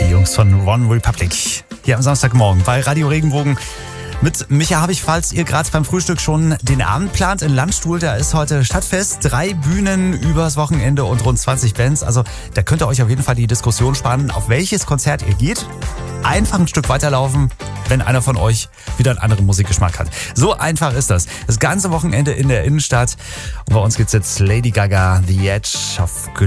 die Jungs von One Republic. Hier am Samstagmorgen bei Radio Regenbogen. Mit Micha habe ich, falls ihr gerade beim Frühstück schon den Abend plant, in Landstuhl, da ist heute Stadtfest, 3 Bühnen übers Wochenende und rund 20 Bands. Also da könnt ihr euch auf jeden Fall die Diskussion spannen, auf welches Konzert ihr geht. Einfach ein Stück weiterlaufen, wenn einer von euch wieder einen anderen Musikgeschmack hat. So einfach ist das. Das ganze Wochenende in der Innenstadt. Und bei uns gibt's jetzt Lady Gaga, The Edge of